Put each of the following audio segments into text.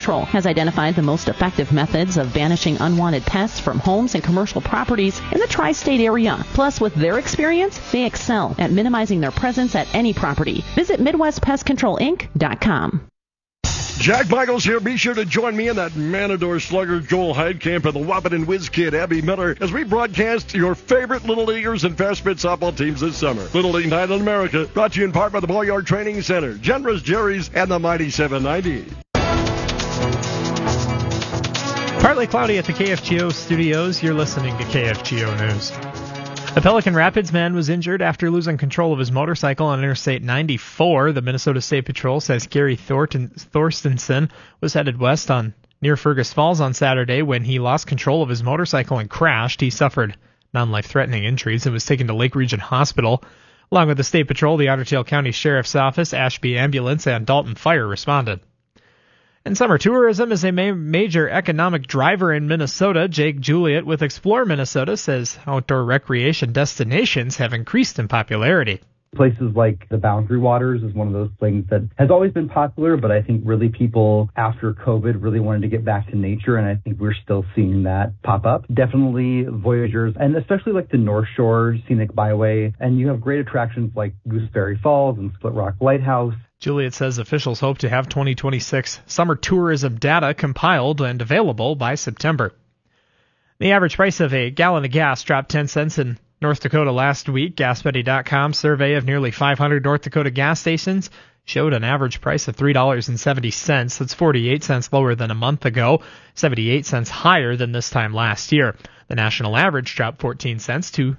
Control has identified the most effective methods of banishing unwanted pests from homes and commercial properties in the tri-state area. Plus, with their experience, they excel at minimizing their presence at any property. Visit MidwestPestControlInc.com. Jack Michaels here. Be sure to join me and that Matador slugger Joel Heidkamp and the Wahpeton Whiz Kid Abby Miller as we broadcast your favorite Little Leaguers and Fast Pitch softball teams this summer. Little League Night in America, brought to you in part by the Ball Yard Training Center, Generous Jerry's, and the Mighty 790. Partly cloudy at the KFGO studios. You're listening to KFGO News. A Pelican Rapids man was injured after losing control of his motorcycle on Interstate 94. The Minnesota State Patrol says Gary Thorstensen was headed west near Fergus Falls on Saturday when he lost control of his motorcycle and crashed. He suffered non-life-threatening injuries and was taken to Lake Region Hospital. Along with the State Patrol, the Otter Tail County Sheriff's Office, Ashby Ambulance, and Dalton Fire responded. And summer tourism is a major economic driver in Minnesota. Jake Juliet with Explore Minnesota says outdoor recreation destinations have increased in popularity. Places like the Boundary Waters is one of those things that has always been popular, but I think really people after COVID really wanted to get back to nature, and I think we're still seeing that pop up. Definitely Voyageurs, and especially like the North Shore Scenic Byway, and you have great attractions like Gooseberry Falls and Split Rock Lighthouse. Juliet says officials hope to have 2026 summer tourism data compiled and available by September. The average price of a gallon of gas dropped 10 cents in North Dakota last week. GasBuddy.com survey of nearly 500 North Dakota gas stations showed an average price of $3.70. That's 48 cents lower than a month ago, 78 cents higher than this time last year. The national average dropped 14 cents to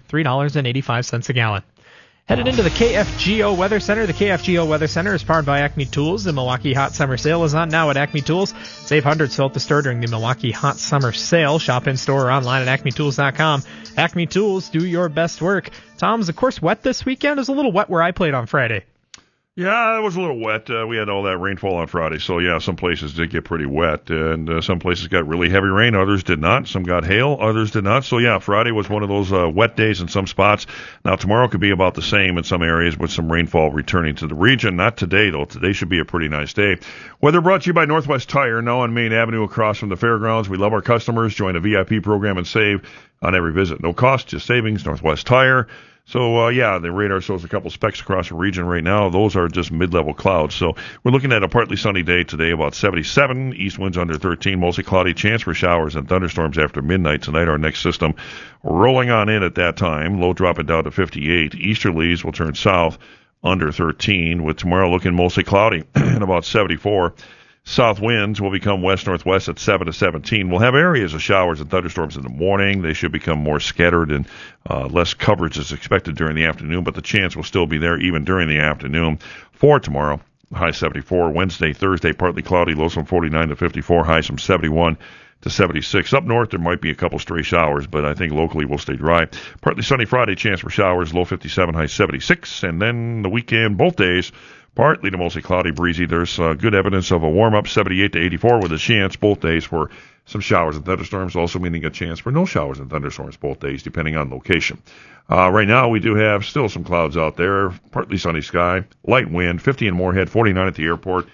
$3.85 a gallon. Headed into the KFGO Weather Center. The KFGO Weather Center is powered by Acme Tools. The Milwaukee Hot Summer Sale is on now at Acme Tools. Save hundreds at the store during the Milwaukee Hot Summer Sale. Shop in store or online at acmetools.com. Acme Tools, do your best work. Tom's, of course, wet this weekend. It was a little wet where I played on Friday. Yeah, it was a little wet. We had all that rainfall on Friday, so yeah, some places did get pretty wet, and some places got really heavy rain, others did not. Some got hail, others did not. So yeah, Friday was one of those wet days in some spots. Now tomorrow could be about the same in some areas with some rainfall returning to the region. Not today, though. Today should be a pretty nice day. Weather brought to you by Northwest Tire, now on Main Avenue across from the fairgrounds. We love our customers. Join a VIP program and save on every visit. No cost, just savings. Northwest Tire. So, the radar shows a couple specks across the region right now. Those are just mid-level clouds. So we're looking at a partly sunny day today, about 77. East winds under 13. Mostly cloudy. Chance for showers and thunderstorms after midnight tonight. Our next system rolling on in at that time. Low dropping down to 58. Easterlies will turn south under 13, with tomorrow looking mostly cloudy and about 74. South winds will become west-northwest at 7 to 17. We'll have areas of showers and thunderstorms in the morning. They should become more scattered, and less coverage is expected during the afternoon, but the chance will still be there even during the afternoon. For tomorrow, high 74. Wednesday, Thursday, partly cloudy, lows from 49 to 54, highs from 71 to 76. Up north, there might be a couple stray showers, but I think locally we'll stay dry. Partly sunny Friday, chance for showers, low 57, high 76. And then the weekend, both days, partly to mostly cloudy, breezy. There's good evidence of a warm-up, 78 to 84, with a chance both days for some showers and thunderstorms, also meaning a chance for no showers and thunderstorms both days, depending on location. Right now, we do have still some clouds out there, partly sunny sky, light wind, 50 in Moorhead, 49 at the airport,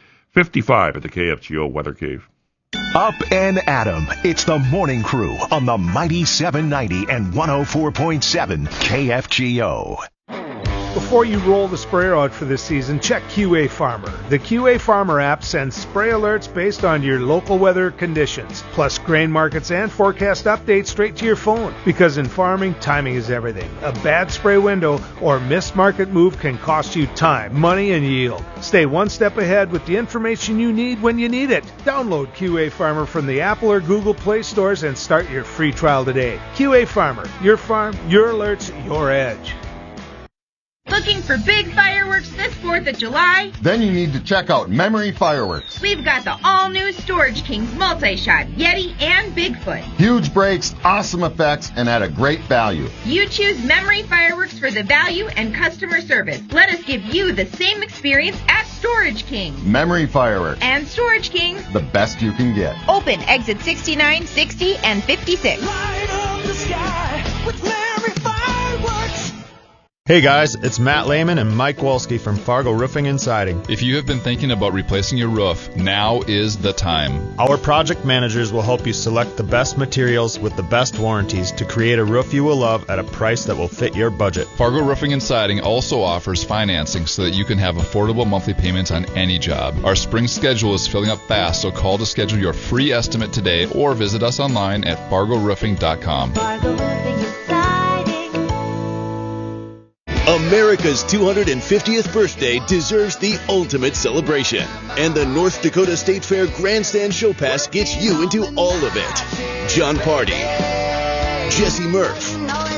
55 at the KFGO Weather Cave. Up and Adam. It's the Morning Crew on the Mighty 790 and 104.7 KFGO. Before you roll the sprayer out for this season, check QA Farmer. The QA Farmer app sends spray alerts based on your local weather conditions, plus grain markets and forecast updates straight to your phone. Because in farming, timing is everything. A bad spray window or missed market move can cost you time, money, and yield. Stay one step ahead with the information you need when you need it. Download QA Farmer from the Apple or Google Play stores and start your free trial today. QA Farmer, your farm, your alerts, your edge. Looking for big fireworks this 4th of July? Then you need to check out Memory Fireworks. We've got the all-new Storage Kings multi-shot, Yeti, and Bigfoot. Huge breaks, awesome effects, and at a great value. You choose Memory Fireworks for the value and customer service. Let us give you the same experience at Storage Kings. Memory Fireworks. And Storage Kings. The best you can get. Open exit 69, 60, and 56. Light up the sky with Memory Fireworks. Hey guys, it's Matt Lehman and Mike Wolski from Fargo Roofing and Siding. If you have been thinking about replacing your roof, now is the time. Our project managers will help you select the best materials with the best warranties to create a roof you will love at a price that will fit your budget. Fargo Roofing and Siding also offers financing so that you can have affordable monthly payments on any job. Our spring schedule is filling up fast, so call to schedule your free estimate today or visit us online at fargoroofing.com. Fargo Roofing and Siding. America's 250th birthday deserves the ultimate celebration, and the North Dakota State Fair Grandstand Show Pass gets you into all of it. John Party, Jesse Murph,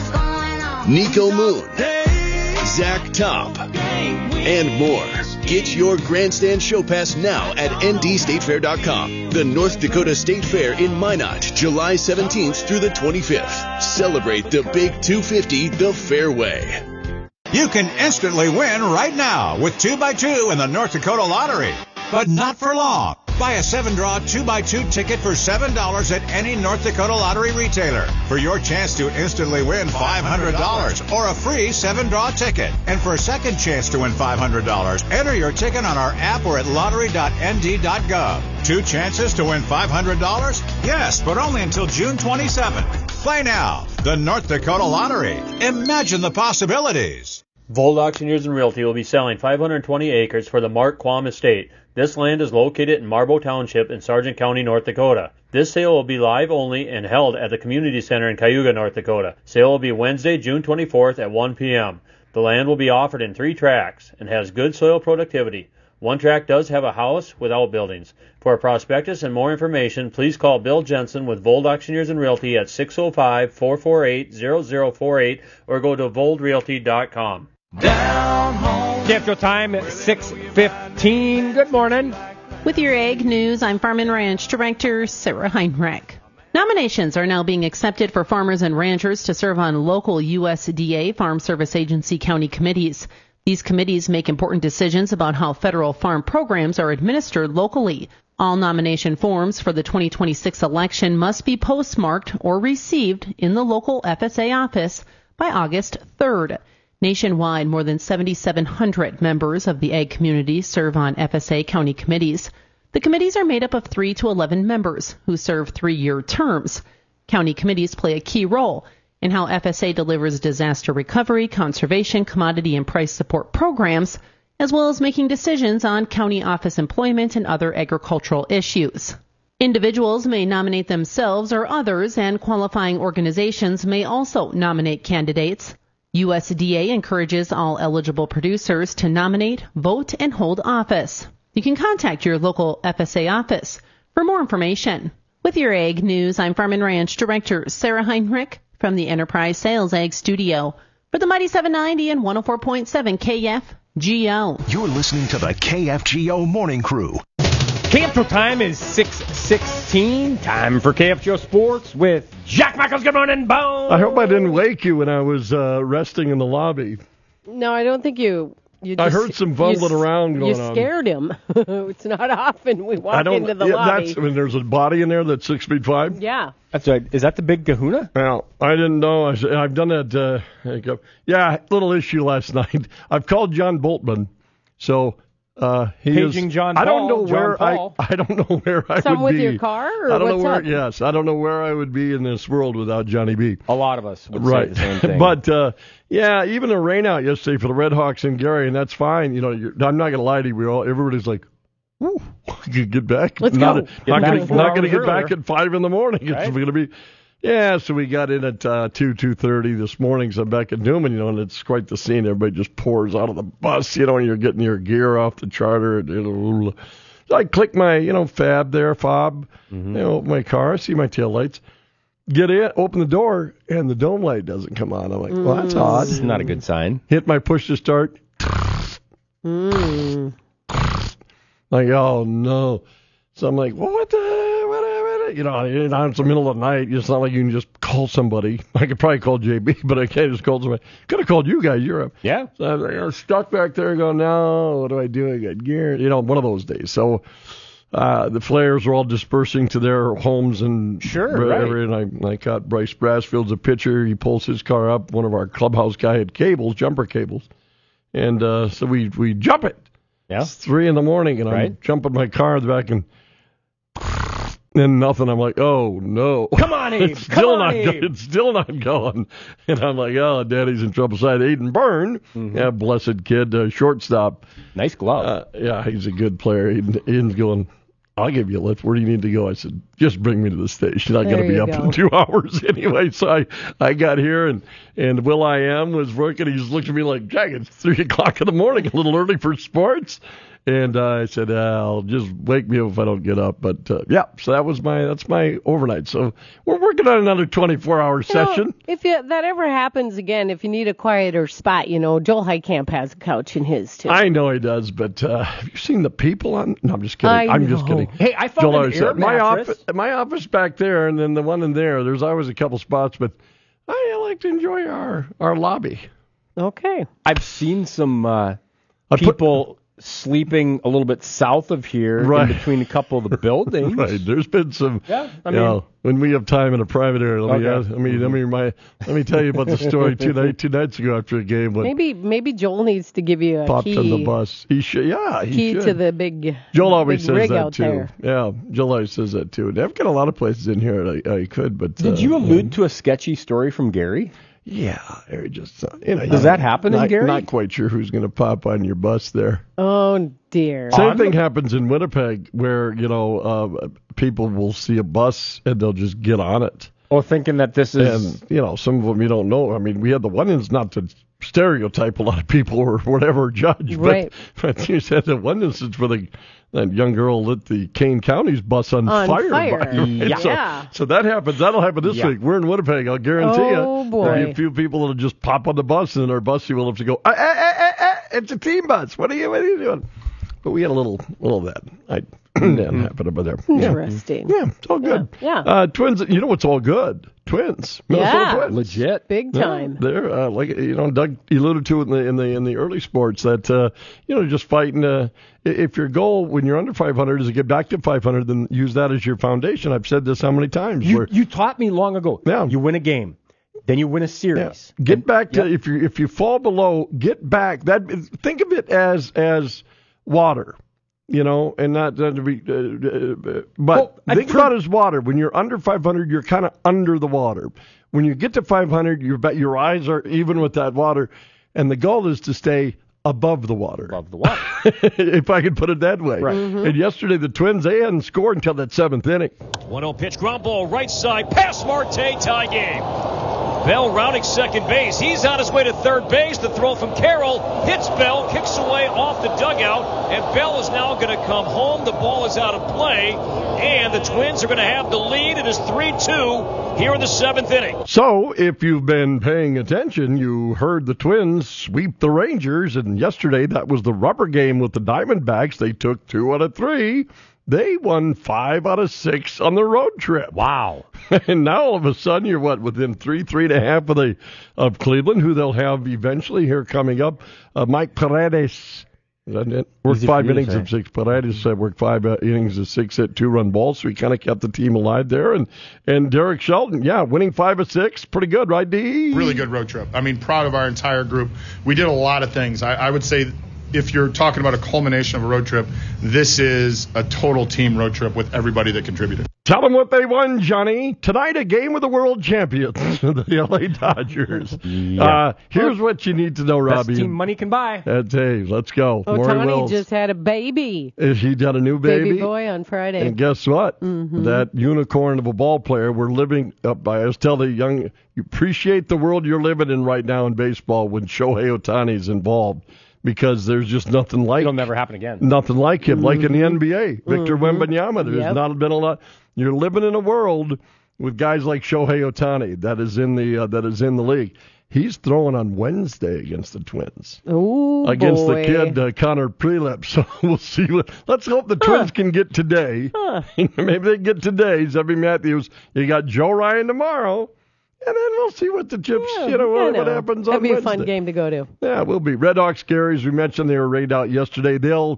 Nico Moon, Zach Top, and more. Get your Grandstand Show Pass now at ndstatefair.com. The North Dakota State Fair in Minot, July 17th through the 25th. Celebrate the Big 250 the fair way. You can instantly win right now with 2x2 in the North Dakota Lottery. But not for long. Buy a 7-draw 2x2 ticket for $7 at any North Dakota Lottery retailer for your chance to instantly win $500 or a free 7-draw ticket. And for a second chance to win $500, enter your ticket on our app or at lottery.nd.gov. 2 chances to win $500? Yes, but only until June 27th. Play now. The North Dakota Lottery. Imagine the possibilities. Vold Auctioneers and Realty will be selling 520 acres for the Mark Quam Estate. This land is located in Marbo Township in Sargent County, North Dakota. This sale will be live only and held at the Community Center in Cayuga, North Dakota. Sale will be Wednesday, June 24th at 1 p.m. The land will be offered in 3 tracts and has good soil productivity. One tract does have a house with outbuildings. For a prospectus and more information, please call Bill Jensen with Vold Auctioneers and Realty at 605-448-0048 or go to voldrealty.com. Down home. Capital time at 6:15. Good morning. With your Ag News, I'm Farm and Ranch Director Sarah Heinrich. Nominations are now being accepted for farmers and ranchers to serve on local USDA Farm Service Agency county committees. These committees make important decisions about how federal farm programs are administered locally. All nomination forms for the 2026 election must be postmarked or received in the local FSA office by August 3rd. Nationwide, more than 7,700 members of the ag community serve on FSA county committees. The committees are made up of 3 to 11 members who serve 3-year terms. County committees play a key role in how FSA delivers disaster recovery, conservation, commodity, and price support programs, as well as making decisions on county office employment and other agricultural issues. Individuals may nominate themselves or others, and qualifying organizations may also nominate candidates. USDA encourages all eligible producers to nominate, vote, and hold office. You can contact your local FSA office for more information. With your Ag News, I'm Farm and Ranch Director Sarah Heinrich from the Enterprise Sales Ag Studio for the Mighty 790 and 104.7 KFGO. You're listening to the KFGO Morning Crew. Capital time is 6:16. Time for KFGO Sports with Jack Michaels. Good morning, Bone. I hope I didn't wake you when I was resting in the lobby. No, I don't think you just, I heard some fumbling around going on. You scared him. It's not often we walk into the lobby. There's a body in there that's 6'5". Yeah. That's right. Is that the big kahuna? Well, I didn't know. I've done that. Little issue last night. I've called John Boltman. So paging John Paul. I don't know where I don't know where I Some would with be. your car, or I don't what's know where. up? Yes, I don't know where I would be in this world without Johnny B. A lot of us would say the same thing. But even a rain out yesterday for the Red Hawks in Gary, and that's fine. You know, I'm not going to lie to you. Everybody's like, "Ooh, you get back." Let's not go. Not going to get earlier. back at 5 in the morning. Right? It's going to be. Yeah, so we got in at 2:30 this morning. So I'm back at Newman, and it's quite the scene. Everybody just pours out of the bus, and you're getting your gear off the charter. So I click my, fob, open my car, see my taillights, get in, open the door, and the dome light doesn't come on. I'm like, well, that's odd. This is not a good sign. Hit my push to start. Like, oh, no. So I'm like, well, what the... it's the middle of the night. It's not like you can just call somebody. I could probably call JB, but I can't just call somebody. Could have called you guys. You're up. Yeah. So I'm stuck back there going, no, what do I do? I got gear. One of those days. So the Flares are all dispersing to their homes and right. And I caught Bryce Brassfield's a pitcher. He pulls his car up. One of our clubhouse guy had cables, jumper cables, and so we jump it. Yeah. It's 3 a.m. and I'm jumping my car in the back and nothing. I'm like, oh no! Come on, Abe! It's still not going. And I'm like, oh, Daddy's in trouble. Side Aiden Byrne, yeah, blessed kid, shortstop. Nice glove. Yeah, he's a good player. Aiden's going, I'll give you a lift. Where do you need to go? I said, just bring me to the station. I got to be up in 2 hours anyway. So I got here, and Will.i.am was working. He's looking at me like, Jack, it's 3 o'clock in the morning, a little early for sports. And I said, I'll just wake me up if I don't get up. But, so that's my overnight. So we're working on another 24-hour session. If that ever happens again, if you need a quieter spot, Joel Heitkamp has a couch in his, too. I know he does, but have you seen the people on? No, I'm just kidding. I'm just kidding. Hey, I found an air mattress. My office back there and then the one in there, there's always a couple spots, but I like to enjoy our lobby. Okay. I've seen some people sleeping a little bit south of here, in between a couple of the buildings. Right. There's been some. Yeah. I mean, when we have time in a private area, let me tell you about the story two nights ago after a game. When maybe Joel needs to give you a popped key. on the bus. He should. Yeah, he should. To the big. Joel always big says that too. There. Yeah, Joel always says that too. I've got a lot of places in here I could, but did you allude to a sketchy story from Gary? Yeah, just does that happen in Gary? Not quite sure who's going to pop on your bus there. Oh dear. Same thing happens in Winnipeg, where people will see a bus and they'll just get on it. Oh, thinking that this is, and some of them you don't know. I mean, we had the one instance, not to stereotype a lot of people or whatever judge, right. but you said the one instance where that young girl lit the Kane County's bus on fire. Right? Yeah. So that happens. That'll happen this week. We're in Winnipeg. I'll guarantee you. Oh, boy. There'll be a few people that'll just pop on the bus, and then our bus will have to go, it's a team bus. What are you doing? But we had a little of that. That happened over there. Interesting. Yeah, it's all good. Yeah. Twins, what's all good? Twins. Minnesota Twins. Legit. Big time. They're Doug alluded to it in the early sports that just fighting. If your goal when you're under 500 is to get back to 500, then use that as your foundation. I've said this how many times? You taught me long ago. Yeah. You win a game, then you win a series. Yeah. Get back to if you fall below, get back. Think of it as water. And not to be, but think about it as water. When you're under 500, you're kind of under the water. When you get to 500, your eyes are even with that water, and the goal is to stay above the water. Above the water. If I could put it that way. Right. Mm-hmm. And yesterday, the Twins, they hadn't scored until that 7th inning. 1-0 pitch, ground ball, right side, pass Marte, tie game. Bell rounding second base. He's on his way to third base. The throw from Carroll hits Bell, kicks away off the dugout, and Bell is now going to come home. The ball is out of play, and the Twins are going to have the lead. It is 3-2 here in the 7th inning. So, if you've been paying attention, you heard the Twins sweep the Rangers, and yesterday that was the rubber game with the Diamondbacks. They took 2 out of 3. They won 5 out of 6 on the road trip. Wow. And now all of a sudden you're within 3.5 of Cleveland, who they'll have eventually here coming up. Mike Paredes worked 5 innings of 6. Paredes worked 5 innings of 6 at 2-run balls, so he kind of kept the team alive there. And Derek Shelton, winning 5 of 6, pretty good, right, D? Really good road trip. I mean, proud of our entire group. We did a lot of things. I would say, if you're talking about a culmination of a road trip, this is a total team road trip with everybody that contributed. Tell them what they won, Johnny. Tonight, a game with the world champions, the L.A. Dodgers. Yeah. Here's what you need to know, Robbie. Best team money can buy. Hey, let's go. Tony just had a baby. He got a new baby. Baby boy on Friday. And guess what? Mm-hmm. That unicorn of a ball player, we're living up by. I was telling the young, you appreciate the world you're living in right now in baseball when Shohei Ohtani's involved. Because there's just nothing like it'll never happen again. Nothing like him, like in the NBA. Victor Wembanyama. There's not been a lot. You're living in a world with guys like Shohei Ohtani that is in the league. He's throwing on Wednesday against the Twins. Against the kid Connor Prelip. So we'll see. Let's hope the Twins can get today. Maybe they get today. Zebby Matthews. You got Joe Ryan tomorrow. And then we'll see what the chips, what happens on Wednesday. That'll be a fun game to go to. Yeah, it will be. Red Hawks, Gary, as we mentioned, they were rained out yesterday. They'll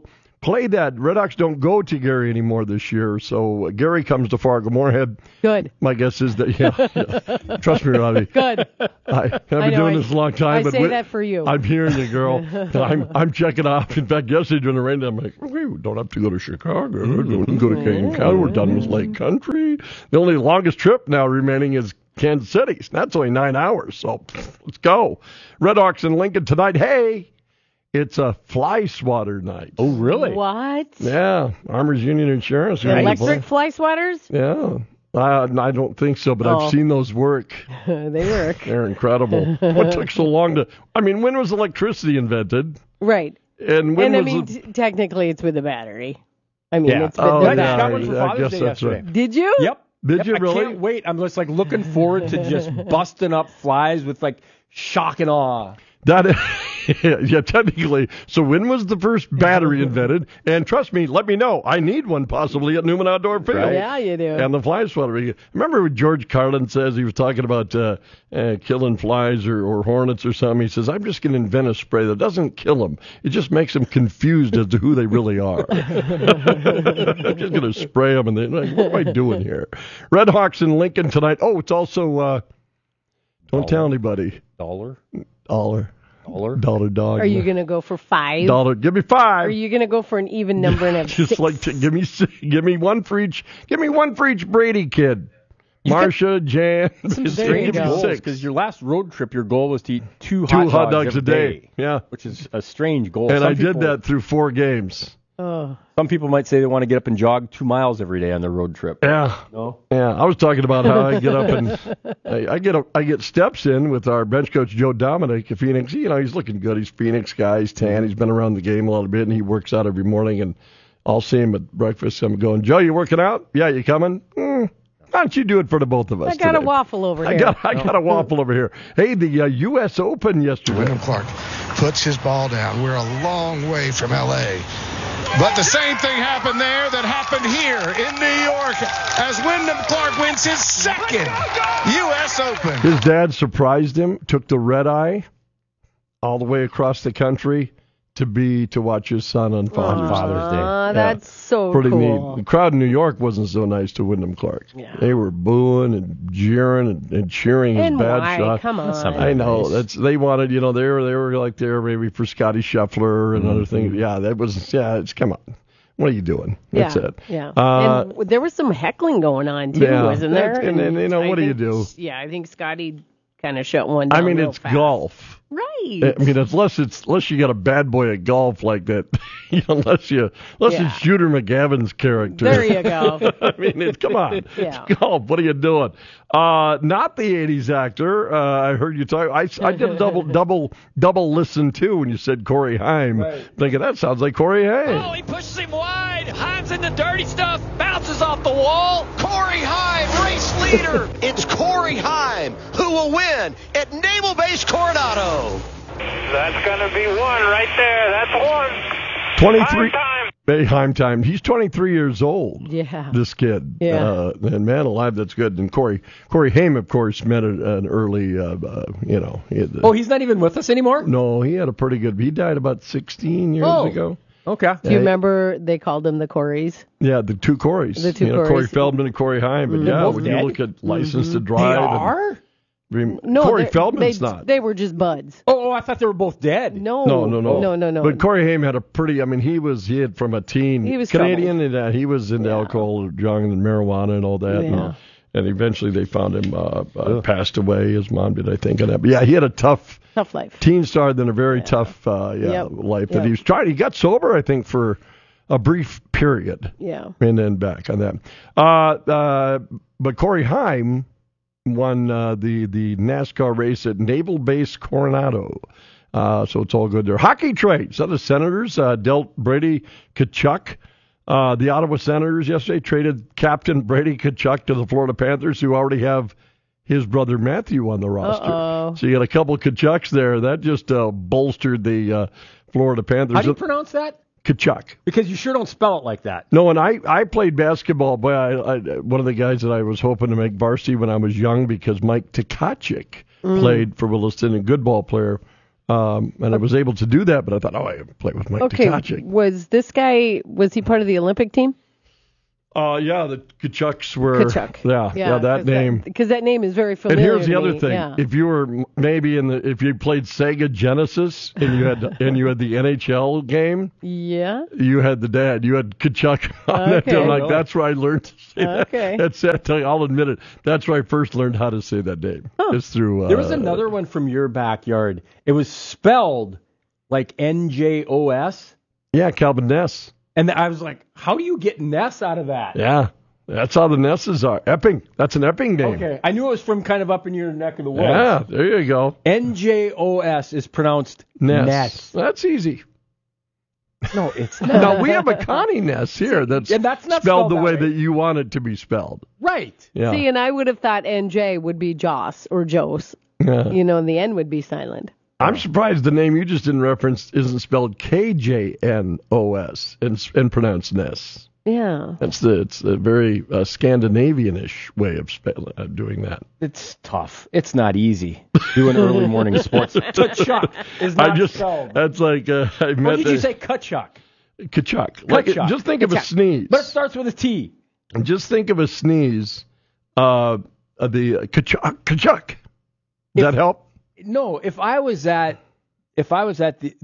play that. Red Hawks don't go to Gary anymore this year, so Gary comes to Fargo Moorhead. Good. My guess is that, yeah. Trust me, Robbie. Good. I've been doing this a long time. I say that for you. I'm hearing you, girl. I'm checking off. In fact, yesterday during the rain, I'm like, we don't have to go to Chicago. We can go to Kane County. We're done with Lake Country. The only longest trip now remaining is Kansas City. That's only 9 hours, so let's go. Red Hawks in Lincoln tonight. Hey, it's a fly swatter night. Oh, really? What? Yeah, Armors Union Insurance. Electric fly swatters? Yeah. I don't think so, but I've seen those work. They work. They're incredible. What took so long to... I mean, when was electricity invented? Right. And technically it's with a battery. I mean, Yeah. it's with the I got battery. one for Father's Day yesterday. right. Did you? Yep. Did you really? I can't wait. I'm just like looking forward to just busting up flies with like shock and awe. That yeah, technically. So when was the first battery invented? And trust me, let me know. I need one possibly at Newman Outdoor Field. Right. Yeah, you do. And the fly swatter. Remember what George Carlin says? He was talking about killing flies or hornets or something. He says, I'm just going to invent a spray that doesn't kill them. It just makes them confused as to who they really are. I'm just going to spray them. And they're like, what am I doing here? Red Hawks in Lincoln tonight. Oh, it's also, don't tell anybody. Dollar Dollar dog. Are you going to go for $5? Dollar. Give me 5. Are you going to go for an even number and have Just 6? like give me one for each. Give me one for each Brady kid. Marcia, Jan. Some give strange me goals 6. because your last road trip, your goal was to eat two hot dogs every a day. Yeah, which is a strange goal. And Some I did that through 4 games. Some people might say they want to get up and jog 2 miles every day on their road trip. Yeah. No? Yeah. I was talking about how I get up and I get steps in with our bench coach Joe Dominic at Phoenix. You know, he's looking good. He's Phoenix guy. He's tan. He's been around the game a little bit, and he works out every morning. And I'll see him at breakfast. I'm going, Joe, you working out? Yeah, you coming? Why don't you do it for the both of us? I got today? a waffle over here. I got a waffle over here. Hey, the U.S. Open yesterday. Wyndham Clark puts his ball down. We're a long way from L.A., but the same thing happened there that happened here in New York as Wyndham Clark wins his second U.S. Open. His dad surprised him, took the red eye all the way across the country to watch his son on Father's Day. That's so pretty cool. neat. The crowd in New York wasn't so nice to Wyndham Clark. Yeah. They were booing and jeering and cheering his bad shot. Come on. I know. They wanted, they were like there maybe for Scotty Scheffler and other things. Yeah, come on. What are you doing? That's it. Yeah. And there was some heckling going on too, wasn't there? And what do you do? Yeah, I think Scotty kind of shut one down. I mean, real it's fast. golf. Right. I mean, unless you got a bad boy at golf like that, unless it's Shooter McGavin's character. There you go. I mean, come on. Yeah. It's golf. What are you doing? Not the 80s actor. I heard you talk. I did a double listen too when you said Corey Haim, thinking that sounds like Corey Haim. Oh, he pushes him wide. Haim's in the dirty stuff. Bounces off the wall. Corey Haim, race leader. It's Corey Haim who will win at Naval Base Coronado. That's going to be one right there. That's one. 23. Haim time. He's 23 years old. Yeah. This kid. Yeah. And man alive, that's good. And Corey Haim, of course, met an early, he's not even with us anymore? No, he had a pretty good. He died about 16 years ago. Okay. Do you remember they called them the Corys? Yeah, the two Corys. The two Corys. Corey Feldman and Corey Haim. But when you look at License to Drive. They are? No, Corey Feldman's not. They were just buds. Oh, I thought they were both dead. No. No. But Corey Haim had a pretty. I mean, he had from a teen. He was Canadian, and he was into alcohol, drunk, and marijuana, and all that. Yeah. And eventually, they found him passed away. His mom did, I think. But yeah, he had a tough life. Teen star, then a very tough life. But he was trying. He got sober, I think, for a brief period. Yeah. And then back on that. But Corey Haim won the NASCAR race at Naval Base Coronado. So it's all good there. Hockey trade. So the Senators dealt Brady Tkachuk. The Ottawa Senators yesterday traded Captain Brady Tkachuk to the Florida Panthers, who already have his brother Matthew on the roster. Uh-oh. So you got a couple of Tkachuks there. That just bolstered the Florida Panthers. How do you pronounce that? Tkachuk. Because you sure don't spell it like that. No, and I played basketball. Boy, I one of the guys that I was hoping to make varsity when I was young because Mike Tkachuk played for Williston, a good ball player. And I was able to do that, but I thought, I could play with Mike Tkachuk. Was he part of the Olympic team? Yeah, the Tkachuks were. Kachuk. Yeah, that name. Because that name is very familiar. And here's the other thing: yeah. if you were maybe if you played Sega Genesis and you had the NHL game, yeah, you had the dad. You had Kachuk on that. I'm like, that's where I learned to say that. That's it. I'll admit it. That's where I first learned how to say that name. It's through. There was another one from your backyard. It was spelled like NJOS. Yeah, Calvin Ness. And I was like, how do you get Ness out of that? Yeah, that's how the Nesses are. Epping. That's an Epping name. Okay. I knew it was from kind of up in your neck of the woods. Yeah, there you go. NJOS is pronounced Ness. That's easy. No, it's not. No, we have a Connie Ness here that's not spelled the way that you want it to be spelled. Right. Yeah. See, and I would have thought NJ would be Joss or Jose. Yeah. And the N would be silent. I'm surprised the name you just didn't reference isn't spelled KJNOS and pronounced Ness. Yeah. It's a very Scandinavian-ish way of doing that. It's tough. It's not easy doing early morning sports. Tkachuk is not spelled. That's like I met. What did you say? Kachuk. Kachuk. Like just think of a sneeze. But it starts with a T. Just think of a sneeze. The Kachuk. Does that help? No, if I was at the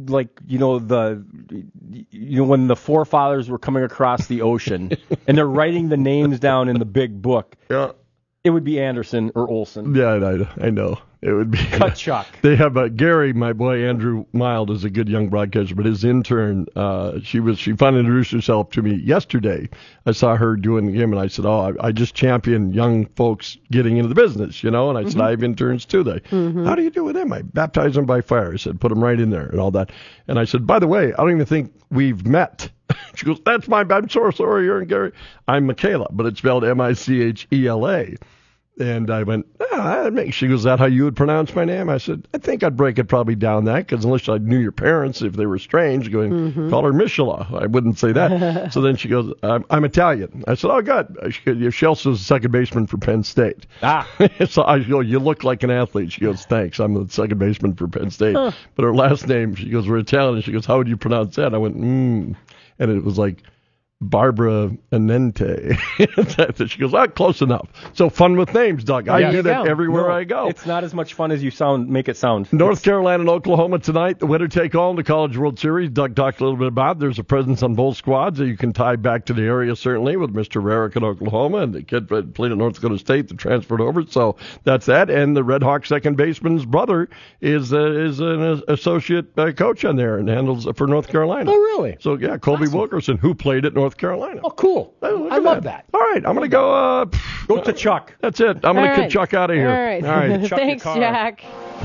when the forefathers were coming across the ocean and they're writing the names down in the big book, it would be Anderson or Olsen. Yeah, I know. It would be Kachuk. They have Gary, my boy Andrew Mild, is a good young broadcaster, but his intern, she finally introduced herself to me yesterday. I saw her doing the game, and I said, I just champion young folks getting into the business, and I said, I have interns too. How do you do with them? I baptize them by fire. I said, put them right in there and all that. And I said, by the way, I don't even think we've met. She goes, I'm so sorry, you're Gary. I'm Michaela, but it's spelled Michela. And I went, she goes, is that how you would pronounce my name? I said, I think I'd break it probably down that, because unless I knew your parents, if they were strange, going, call her Michela. I wouldn't say that. So then she goes, I'm Italian. I said, oh, good. She also was a second baseman for Penn State. So I go, you look like an athlete. She goes, thanks. I'm the second baseman for Penn State. But her last name, she goes, we're Italian. And she goes, how would you pronounce that? And I went, And it was like, Barbara Anente. She goes, close enough. So fun with names, Doug. I do that everywhere I go. It's not as much fun as you make it sound. North Carolina and Oklahoma tonight, the winner take all in the College World Series. Doug talked a little bit about it. There's a presence on both squads that you can tie back to the area, certainly, with Mr. Rarick in Oklahoma, and the kid played at North Dakota State that transferred over. So that's that. And the Red Hawk second baseman's brother is an associate coach on there and handles for North Carolina. Oh, really? So, yeah, Colby Wilkerson, who played at North Carolina. Oh, cool. I love that. All right, I'm going to go. Go to Chuck. That's it. I'm going to get Chuck out of here. All right. Thanks, Jack.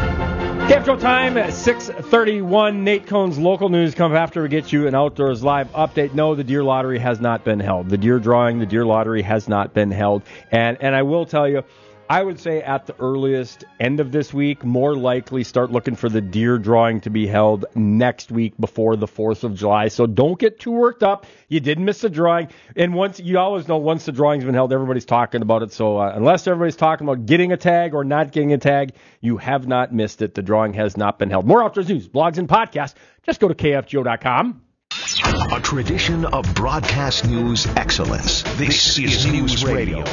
KFGO time at 6:31. Nate Cohn's local news comes after we get you an Outdoors Live update. No, the Deer Lottery has not been held. The Deer Drawing, the Deer Lottery has not been held. And I will tell you, I would say at the earliest end of this week, more likely start looking for the Deer Drawing to be held next week before the 4th of July. So don't get too worked up. You didn't miss the drawing. And you always know once the drawing's been held, everybody's talking about it. So unless everybody's talking about getting a tag or not getting a tag, you have not missed it. The drawing has not been held. More Outdoors news, blogs, and podcasts. Just go to KFGO.com. A tradition of broadcast news excellence. This is News Radio,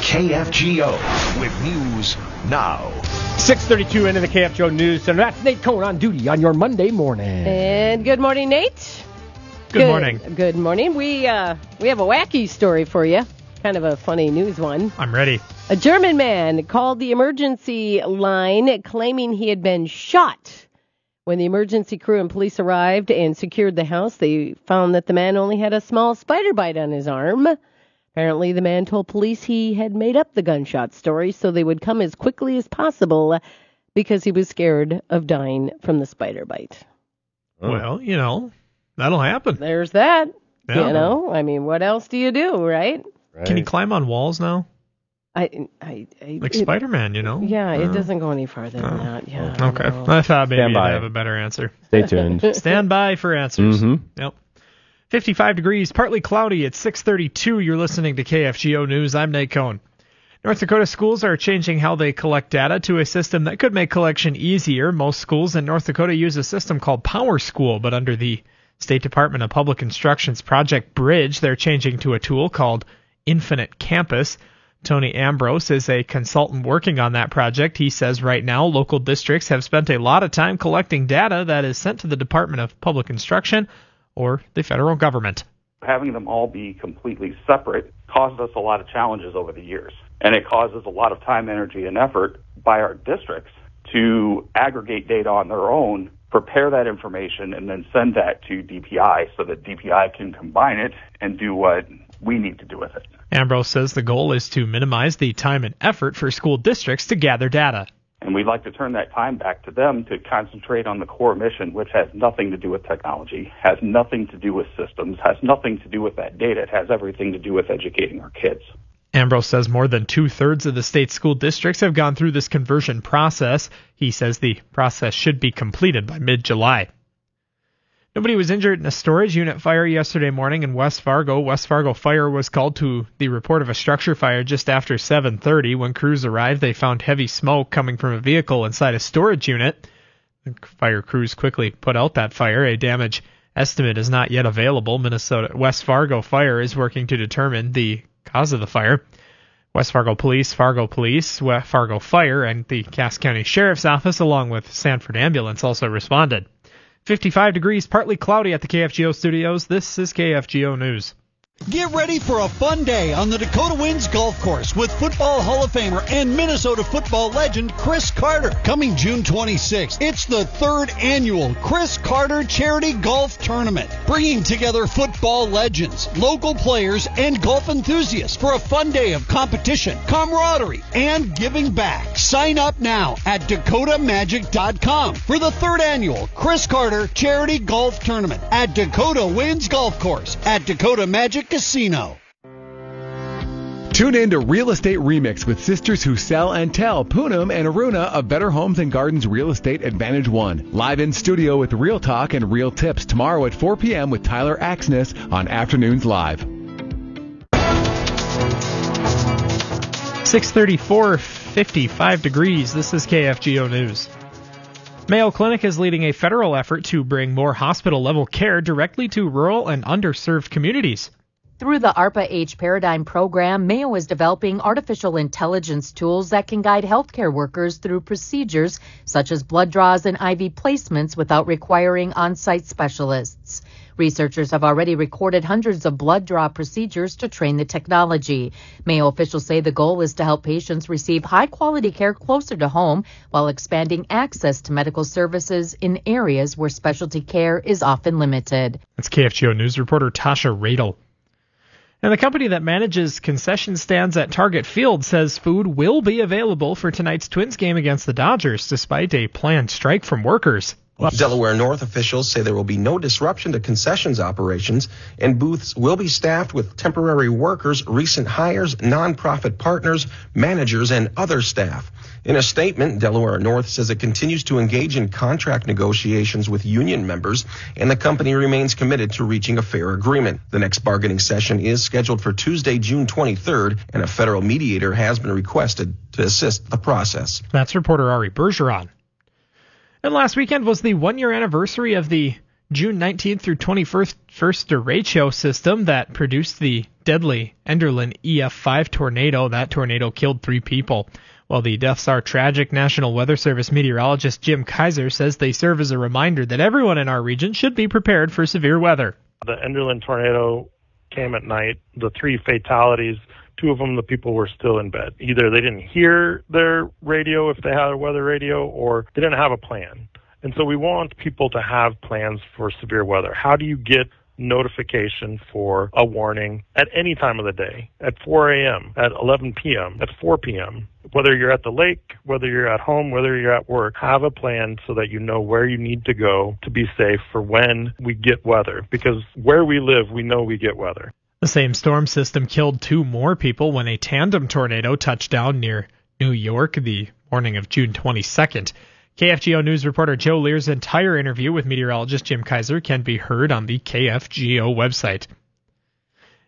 KFGO, with news now. 6:32 into the KFGO News Center. That's Nate Cohn on duty on your Monday morning. And good morning, Nate. Good morning. Good morning. We have a wacky story for you. Kind of a funny news one. I'm ready. A German man called the emergency line claiming he had been shot. When the emergency crew and police arrived and secured the house, they found that the man only had a small spider bite on his arm. Apparently, the man told police he had made up the gunshot story so they would come as quickly as possible because he was scared of dying from the spider bite. Well, that'll happen. There's that. Yeah. I mean, what else do you do, right? Can he climb on walls now? Like Spider-Man, Yeah, it doesn't go any farther than that. Yeah. Okay. I thought maybe you'd have a better answer. Stay tuned. Stand by for answers. Mm-hmm. Yep. 55 degrees, partly cloudy at 6:32. You're listening to KFGO News. I'm Nate Cohn. North Dakota schools are changing how they collect data to a system that could make collection easier. Most schools in North Dakota use a system called PowerSchool, but under the State Department of Public Instruction's Project Bridge, they're changing to a tool called Infinite Campus. Tony Ambrose is a consultant working on that project. He says right now local districts have spent a lot of time collecting data that is sent to the Department of Public Instruction or the federal government. Having them all be completely separate caused us a lot of challenges over the years. And it causes a lot of time, energy, and effort by our districts to aggregate data on their own, prepare that information, and then send that to DPI so that DPI can combine it and do what we need to do with it. Ambrose says the goal is to minimize the time and effort for school districts to gather data. And we'd like to turn that time back to them to concentrate on the core mission, which has nothing to do with technology, has nothing to do with systems, has nothing to do with that data. It has everything to do with educating our kids. Ambrose says more than 2/3 of the state school districts have gone through this conversion process. He says the process should be completed by mid-July. Nobody was injured in a storage unit fire yesterday morning in West Fargo. West Fargo Fire was called to the report of a structure fire just after 7:30. When crews arrived, they found heavy smoke coming from a vehicle inside a storage unit. The fire crews quickly put out that fire. A damage estimate is not yet available. Minnesota West Fargo Fire is working to determine the cause of the fire. West Fargo Police, Fargo Fire, and the Cass County Sheriff's Office, along with Sanford Ambulance, also responded. 55 degrees, partly cloudy at the KFGO studios. This is KFGO News. Get ready for a fun day on the Dakota Winds Golf Course with Football Hall of Famer and Minnesota football legend Chris Carter. Coming June 26th, it's the 3rd annual Chris Carter Charity Golf Tournament, bringing together football legends, local players, and golf enthusiasts for a fun day of competition, camaraderie, and giving back. Sign up now at DakotaMagic.com for the 3rd annual Chris Carter Charity Golf Tournament at Dakota Winds Golf Course at Dakota Magic Casino. Tune in to Real Estate Remix with sisters who sell and tell, Poonam and Aruna of Better Homes and Gardens Real Estate Advantage One. Live in studio with Real Talk and Real Tips tomorrow at 4 p.m. with Tyler Axness on Afternoons Live. 6:34, 55 degrees. This is KFGO News. Mayo Clinic is leading a federal effort to bring more hospital-level care directly to rural and underserved communities. Through the ARPA-H Paradigm program, Mayo is developing artificial intelligence tools that can guide healthcare workers through procedures such as blood draws and IV placements without requiring on-site specialists. Researchers have already recorded hundreds of blood draw procedures to train the technology. Mayo officials say the goal is to help patients receive high-quality care closer to home while expanding access to medical services in areas where specialty care is often limited. That's KFGO News reporter Tasha Radel. And the company that manages concession stands at Target Field says food will be available for tonight's Twins game against the Dodgers, despite a planned strike from workers. Delaware North officials say there will be no disruption to concessions operations, and booths will be staffed with temporary workers, recent hires, nonprofit partners, managers, and other staff. In a statement, Delaware North says it continues to engage in contract negotiations with union members, and the company remains committed to reaching a fair agreement. The next bargaining session is scheduled for Tuesday, June 23rd, and a federal mediator has been requested to assist the process. That's reporter Ari Bergeron. And last weekend was the one-year anniversary of the June 19th through 21st derecho system that produced the deadly Enderlin EF5 tornado. That tornado killed 3 people. While the deaths are tragic, National Weather Service meteorologist Jim Kaiser says they serve as a reminder that everyone in our region should be prepared for severe weather. The Enderlin tornado came at night. The 3 fatalities, 2 of them, the people were still in bed. Either they didn't hear their radio if they had a weather radio, or they didn't have a plan. And so we want people to have plans for severe weather. How do you get notification for a warning at any time of the day, at 4 a.m., at 11 p.m., at 4 p.m., whether you're at the lake, whether you're at home, whether you're at work, have a plan so that you know where you need to go to be safe for when we get weather. Because where we live, we know we get weather. The same storm system killed 2 more people when a tandem tornado touched down near New York the morning of June 22nd. KFGO News reporter Joe Lear's entire interview with meteorologist Jim Kaiser can be heard on the KFGO website.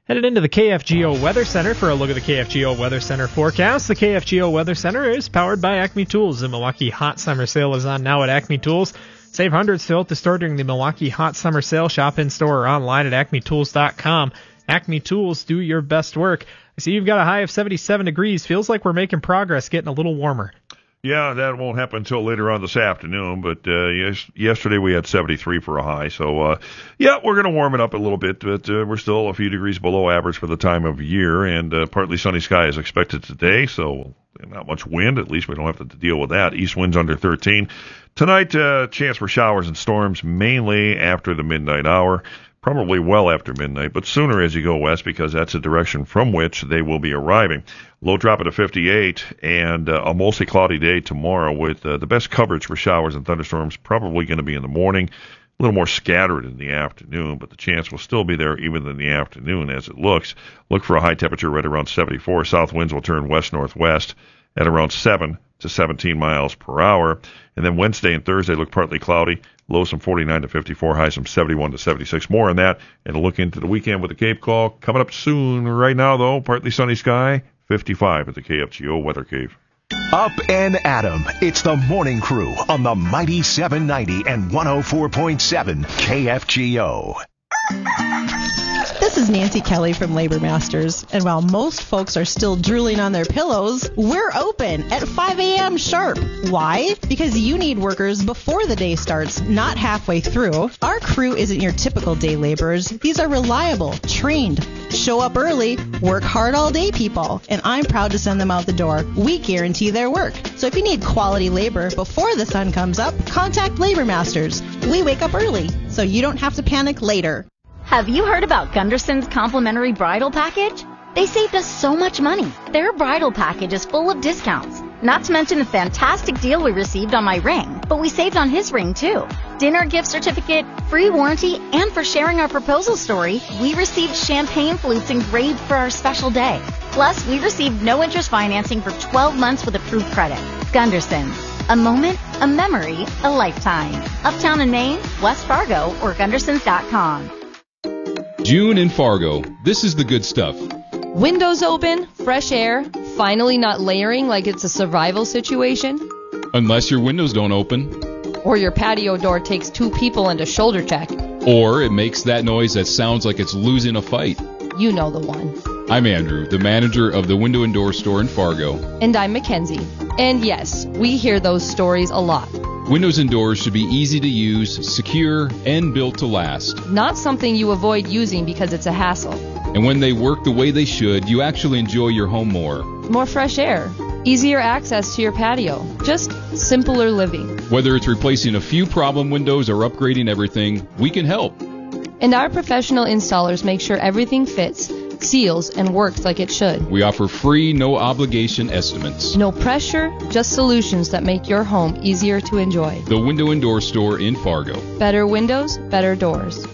Headed into the KFGO Weather Center for a look at the KFGO Weather Center forecast. The KFGO Weather Center is powered by Acme Tools. The Milwaukee Hot Summer Sale is on now at Acme Tools. Save hundreds still at the store during the Milwaukee Hot Summer Sale. Shop in store or online at acmetools.com. Acme Tools, do your best work. I see you've got a high of 77 degrees. Feels like we're making progress, getting a little warmer. Yeah, that won't happen until later on this afternoon, but yesterday we had 73 for a high. So, we're going to warm it up a little bit, but we're still a few degrees below average for the time of year, and partly sunny sky is expected today, so not much wind. At least we don't have to deal with that. East winds under 13. Tonight, chance for showers and storms mainly after the midnight hour. Probably well after midnight, but sooner as you go west because that's the direction from which they will be arriving. Low drop at 58 and a mostly cloudy day tomorrow with the best coverage for showers and thunderstorms probably going to be in the morning, a little more scattered in the afternoon, but the chance will still be there even in the afternoon as it looks. Look for a high temperature right around 74. South winds will turn west-northwest at around 7 to 17 miles per hour. And then Wednesday and Thursday look partly cloudy. Lows from 49 to 54, highs from 71 to 76. More on that, and a look into the weekend with the Cape Call coming up soon. Right now, though, partly sunny sky, 55 at the KFGO Weather Cave. Up and Adam. It's the morning crew on the mighty 790 and 104.7 KFGO. This is Nancy Kelly from Labor Masters, and while most folks are still drooling on their pillows, we're open at 5 a.m. sharp. Why? Because you need workers before the day starts, not halfway through. Our crew isn't your typical day laborers. These are reliable, trained, show up early, work hard all day people, and I'm proud to send them out the door. We guarantee their work. So if you need quality labor before the sun comes up, contact Labor Masters. We wake up early, so you don't have to panic later. Have you heard about Gunderson's complimentary bridal package? They saved us so much money. Their bridal package is full of discounts. Not to mention the fantastic deal we received on my ring, but we saved on his ring too. Dinner gift certificate, free warranty, and for sharing our proposal story, we received champagne flutes engraved for our special day. Plus, we received no interest financing for 12 months with approved credit. Gunderson's. A moment, a memory, a lifetime. Uptown in Maine, West Fargo, or Gundersons.com. June in Fargo. This is the good stuff. Windows open, fresh air, finally not layering like it's a survival situation. Unless your windows don't open. Or your patio door takes 2 people and a shoulder check. Or it makes that noise that sounds like it's losing a fight. You know the one. I'm Andrew, the manager of the Window and Door store in Fargo. And I'm Mackenzie. And yes, we hear those stories a lot. Windows and doors should be easy to use, secure, and built to last. Not something you avoid using because it's a hassle. And when they work the way they should, you actually enjoy your home more. More fresh air. Easier access to your patio. Just simpler living. Whether it's replacing a few problem windows or upgrading everything, we can help. And our professional installers make sure everything fits, seals, and works like it should. We offer free, no-obligation estimates. No pressure, just solutions that make your home easier to enjoy. The Window and Door store in Fargo. Better windows, better doors.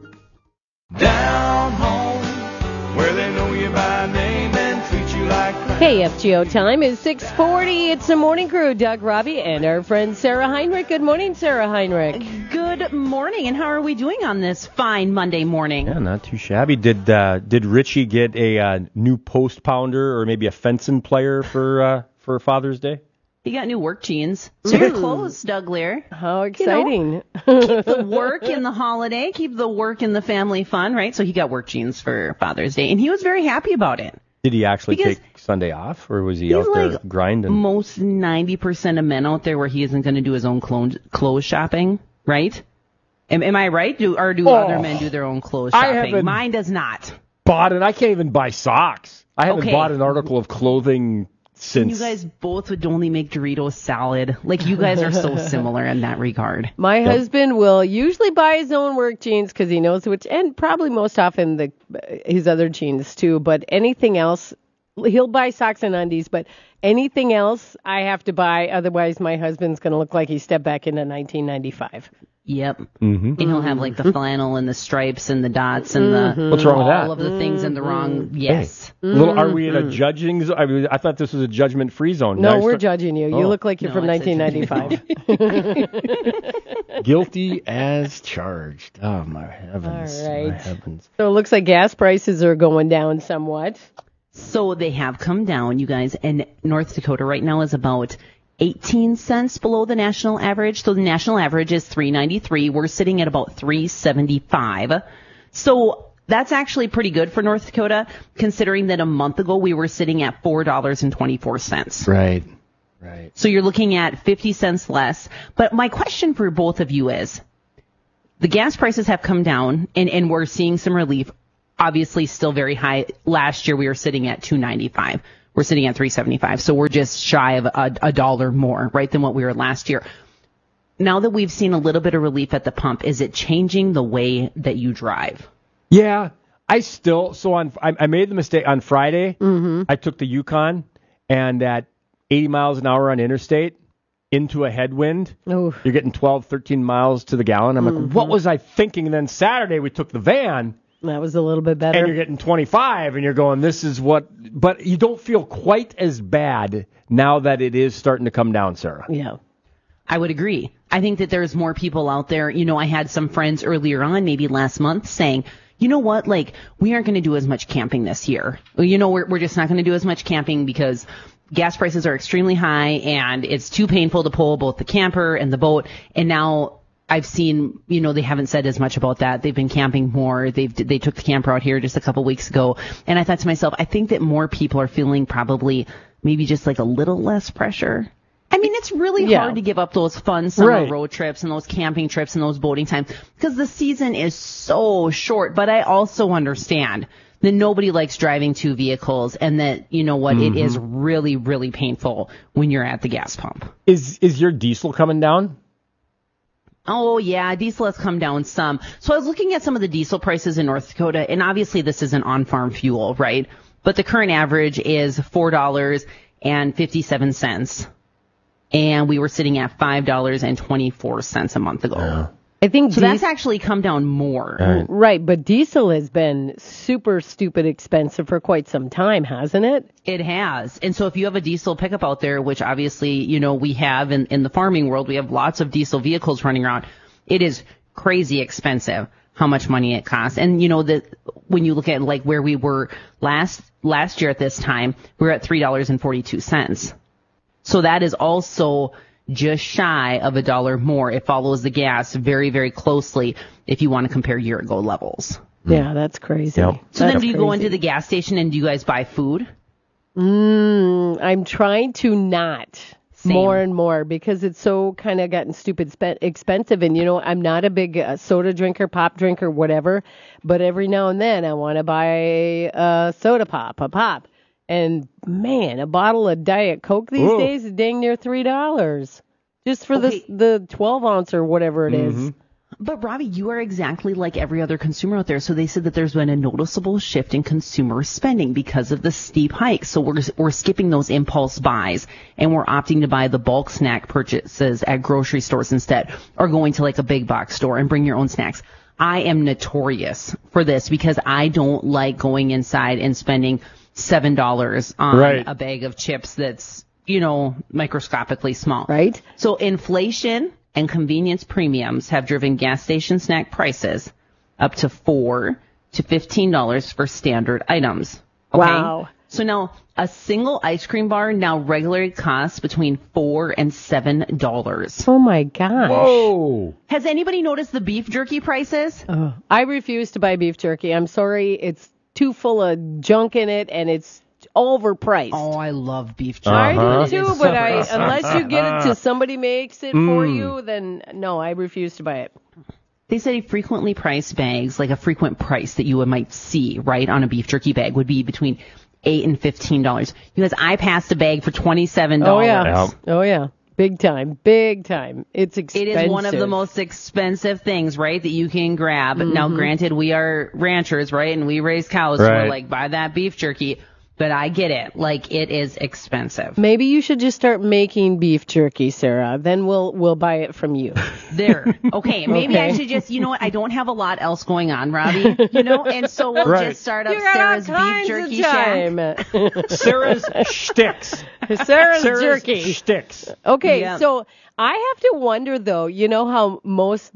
Down home, where they know you by name and treat you like crap. KFGO time is 6:40. It's the morning crew, Doug Robbie, and our friend Sarah Heinrich. Good morning, Sarah Heinrich. Good morning, and how are we doing on this fine Monday morning? Yeah, not too shabby. Did Richie get a new post pounder or maybe a fencing player for Father's Day? He got new work jeans. So your clothes, Doug Lear. How exciting. Keep the work in the holiday, keep the work in the family fun, right? So he got work jeans for Father's Day, and he was very happy about it. Did he actually take Sunday off, or was he out there grinding? Most 90% of men out there where he isn't going to do his own clothes shopping, right? Am I right? Do other men do their own clothes shopping? Mine does not. I can't even buy socks. I haven't bought an article of clothing since. You guys both would only make Doritos salad. Like, you guys are so similar in that regard. My husband will usually buy his own work jeans because he knows which, and probably most often his other jeans too. But anything else, he'll buy socks and undies. But anything else, I have to buy. Otherwise, my husband's going to look like he stepped back into 1995. Yep. Mm-hmm. And he'll have like the flannel and the stripes and the dots and the What's wrong with that? all of the things in the wrong. Yes. Are we in a judging zone? I thought this was a judgment-free zone. No, we're judging you. You look like you're from 1995. Guilty as charged. Oh, my heavens. All right. My heavens. So it looks like gas prices are going down somewhat. So they have come down, you guys, and North Dakota right now is about 18 cents below the national average. So the national average is $3.93. We're sitting at about $3.75. So that's actually pretty good for North Dakota, considering that a month ago we were sitting at $4.24. Right. So you're looking at 50 cents less. But my question for both of you is, the gas prices have come down, and we're seeing some relief. Obviously still very high. Last year we were sitting at $2.95. We're sitting at $3.75. So we're just shy of a dollar more, right, than what we were last year. Now that we've seen a little bit of relief at the pump, is it changing the way that you drive? Yeah. I made the mistake on Friday. Mm-hmm. I took the Yukon, and at 80 miles an hour on interstate into a headwind, you're getting 12, 13 miles to the gallon. I'm like, what was I thinking? And then Saturday we took the van. That was a little bit better. And you're getting 25, and you're going, this is what... But you don't feel quite as bad now that it is starting to come down, Sarah. Yeah. I would agree. I think that there's more people out there. You know, I had some friends earlier on, maybe last month, saying, you know what, like, we aren't going to do as much camping this year. You know, we're just not going to do as much camping because gas prices are extremely high, and it's too painful to pull both the camper and the boat. And now I've seen, you know, they haven't said as much about that. They've been camping more. They took the camper out here just a couple weeks ago. And I thought to myself, I think that more people are feeling probably maybe just like a little less pressure. I mean, it's really hard to give up those fun summer road trips and those camping trips and those boating times because the season is so short. But I also understand that nobody likes driving two vehicles and that, you know what, it is really, really painful when you're at the gas pump. Is your diesel coming down? Oh, yeah, diesel has come down some. So I was looking at some of the diesel prices in North Dakota, and obviously this isn't on-farm fuel, right? But the current average is $4.57, and we were sitting at $5.24 a month ago. Yeah. I think so that's actually come down more. Right, but diesel has been super stupid expensive for quite some time, hasn't it? It has. And so if you have a diesel pickup out there, which obviously, you know, we have in the farming world, we have lots of diesel vehicles running around. It is crazy expensive how much money it costs. And, you know, when you look at like where we were last year at this time, we were at $3.42. So that is also just shy of $1 more. It follows the gas very, very closely if you want to compare year-ago levels. Yeah, that's crazy. Yep. So then do you go into the gas station and do you guys buy food? I'm trying to not. Same. More and more because it's so kind of gotten stupid expensive. And, you know, I'm not a big soda drinker, pop drinker, whatever. But every now and then I want to buy a soda pop, a pop. And, man, a bottle of Diet Coke these days is dang near $3 just for the 12-ounce or whatever it is. But, Robbie, you are exactly like every other consumer out there. So they said that there's been a noticeable shift in consumer spending because of the steep hike. So we're skipping those impulse buys, and we're opting to buy the bulk snack purchases at grocery stores instead, or going to like a big box store and bring your own snacks. I am notorious for this because I don't like going inside and spending $7 on a bag of chips that's, you know, microscopically small. Right. So inflation and convenience premiums have driven gas station snack prices up to $4 to $15 for standard items. Okay? Wow. So now a single ice cream bar now regularly costs between $4 and $7. Oh my gosh. Whoa. Has anybody noticed the beef jerky prices? I refuse to buy beef jerky. I'm sorry. It's too full of junk in it, and it's overpriced. Oh, I love beef jerky. I do too, but unless you get it to somebody makes it for you, then no, I refuse to buy it. They say frequently priced bags, like a frequent price that you might see, right, on a beef jerky bag would be between $8 and $15. Because I passed a bag for $27. Oh, yeah. Oh, yeah. Big time. It's expensive. It is one of the most expensive things, right, that you can grab. Now, granted, we are ranchers, right, and we raise cows, so we're like, buy that beef jerky. But I get it. Like, it is expensive. Maybe you should just start making beef jerky, Sarah. Then we'll buy it from you. There. Okay, maybe I should just, you know what, I don't have a lot else going on, Robbie. You know, and so we'll just start up Sarah's beef jerky shack. Sarah's Shticks. Sarah's jerky. Shticks. Okay, so I have to wonder, though, you know how most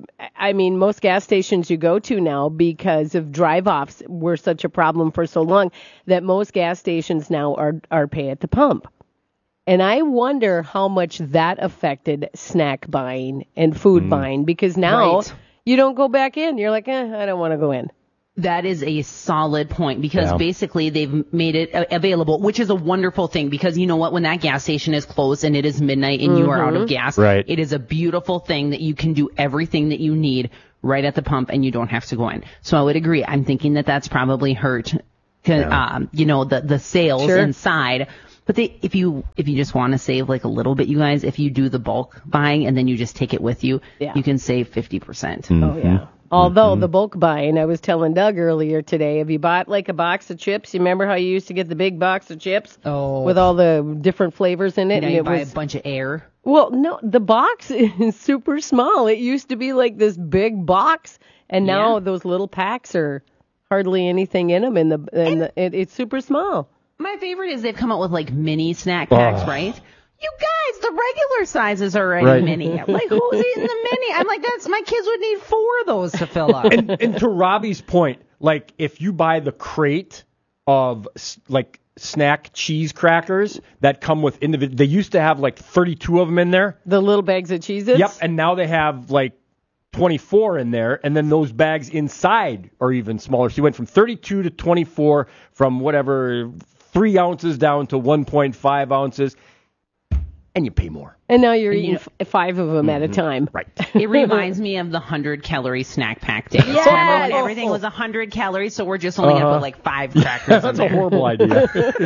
gas stations you go to now, because of drive-offs were such a problem for so long, that most gas stations now are pay at the pump. And I wonder how much that affected snack buying and food buying, because now you don't go back in. You're like, I don't want to go in. That is a solid point, because basically they've made it available, which is a wonderful thing, because you know what, when that gas station is closed and it is midnight and you are out of gas, it is a beautiful thing that you can do everything that you need right at the pump and you don't have to go in. So I would agree. I'm thinking that that's probably hurt, you know, the sales inside. But if you just want to save like a little bit, you guys, if you do the bulk buying and then you just take it with you, you can save 50%. Oh, yeah. Although the bulk buying, I was telling Doug earlier today, have you bought like a box of chips? You remember how you used to get the big box of chips with all the different flavors in it? Now and you buy a bunch of air. Well, no, the box is super small. It used to be like this big box, and now those little packs are hardly anything in them, and it's super small. My favorite is they've come out with like mini snack packs, right? You guys, the regular sizes are already mini. Like, who's eating the mini? I'm like, my kids would need 4 of those to fill up. And to Robbie's point, like, if you buy the crate of, like, snack cheese crackers that come with individual, they used to have, like, 32 of them in there. The little bags of Cheez-Its? Yep, and now they have, like, 24 in there, and then those bags inside are even smaller. So you went from 32 to 24, from whatever, 3 ounces down to 1.5 ounces. And you pay more. And now you're eating 5 of them at a time. Right. It reminds me of the 100-calorie snack pack days. Yes. Remember when everything was 100 calories, so we're just only going to put like 5 crackers That's a horrible idea.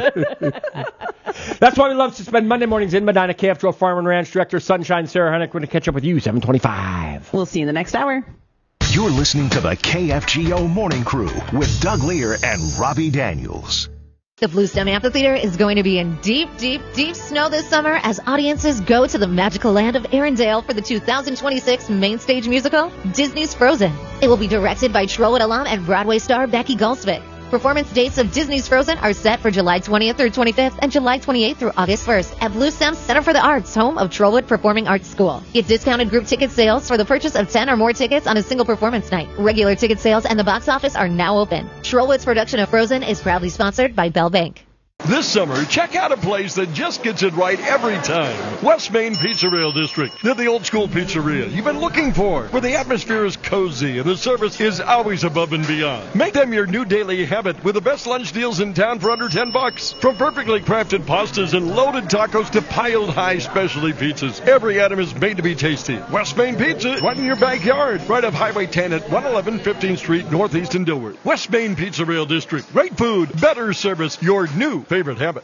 That's why we love to spend Monday mornings in Medina. KFGO Farm and Ranch Director Sunshine Sarah Hunnick going to catch up with you, 7:25. We'll see you in the next hour. You're listening to the KFGO Morning Crew with Doug Lear and Robbie Daniels. The Bluestem Amphitheater is going to be in deep, deep, deep snow this summer as audiences go to the magical land of Arendelle for the 2026 main stage musical, Disney's Frozen. It will be directed by Trolwood alum and Broadway star Becky Gulsvik. Performance dates of Disney's Frozen are set for July 20th through 25th and July 28th through August 1st at Bluestem's Center for the Arts, home of Trolwood Performing Arts School. Get discounted group ticket sales for the purchase of 10 or more tickets on a single performance night. Regular ticket sales and the box office are now open. Trolwood's production of Frozen is proudly sponsored by Bell Bank. This summer, check out a place that just gets it right every time. West Main Pizzeria District. They're the old school pizzeria you've been looking for, where the atmosphere is cozy and the service is always above and beyond. Make them your new daily habit with the best lunch deals in town for under $10. From perfectly crafted pastas and loaded tacos to piled high specialty pizzas, every item is made to be tasty. West Main Pizza, right in your backyard, right off Highway 10 at 111 15th Street, Northeast in Dilworth. West Main Pizzeria District. Great food, better service, your new favorite habit.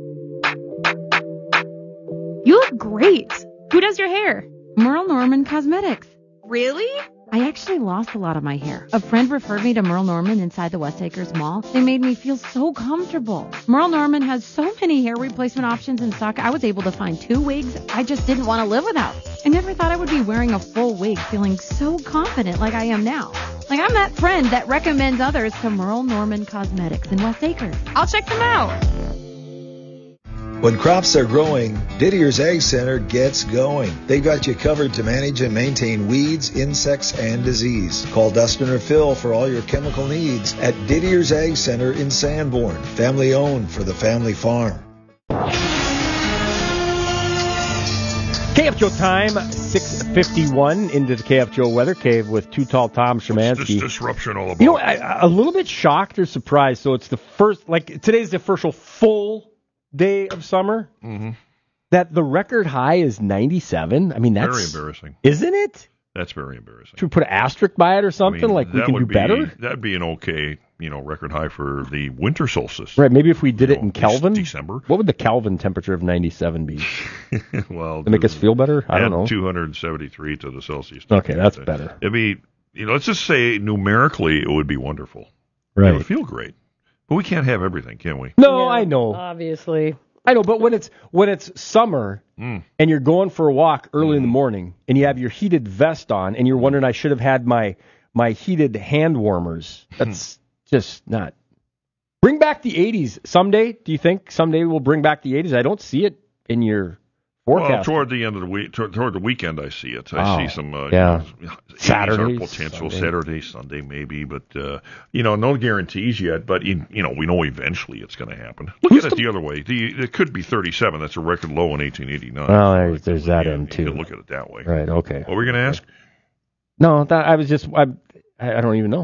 You look great. Who does your hair? Merle Norman Cosmetics. Really? I actually lost a lot of my hair. A friend referred me to Merle Norman inside the West Acres Mall. They made me feel so comfortable. Merle Norman has so many hair replacement options in stock. I was able to find 2 wigs I just didn't want to live without. I never thought I would be wearing a full wig feeling so confident like I am now. Like I'm that friend that recommends others to Merle Norman Cosmetics in West Acres. I'll check them out. When crops are growing, Didier's Ag Center gets going. They've got you covered to manage and maintain weeds, insects, and disease. Call Dustin or Phil for all your chemical needs at Didier's Ag Center in Sanborn. Family owned for the family farm. KFGO time, 6:51 into the KFGO Weather Cave with Too Tall Tom Szymanski. What's this disruption all about? You know, a little bit shocked or surprised. So it's the first, like today's the first full day of summer, that the record high is 97. I mean, that's very embarrassing, isn't it? That's very embarrassing. Should we put an asterisk by it or something? Like we can do better? That'd be an okay, record high for the winter solstice. Right, maybe if we did it in Kelvin. December. What would the Kelvin temperature of 97 be? Well, to make us feel better? I don't know. 273 to the Celsius. Okay, that's better. It'd be, let's just say numerically it would be wonderful. Right. It would feel great. But we can't have everything, can we? No, I know. Obviously. I know, but when it's summer and you're going for a walk early in the morning and you have your heated vest on and you're wondering I should have had my heated hand warmers, that's just not. Bring back the 80s someday. Do you think someday we'll bring back the 80s? I don't see it in your forecast. Well, toward the end of the week, toward the weekend, I see it. I see some Saturday, potential Saturday, Sunday, maybe, but no guarantees yet. But we know eventually it's going to happen. Look at it the other way. It could be 37. That's a record low in 1889. Well, there's that end too. You can look at it that way. Right. Okay. What were you going to ask? No, I don't even know.